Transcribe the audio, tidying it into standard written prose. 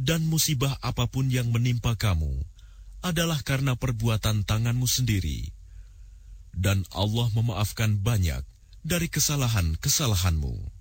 dan musibah apapun yang menimpa kamu adalah karena perbuatan tanganmu sendiri. Dan Allah memaafkan banyak dari kesalahan-kesalahanmu.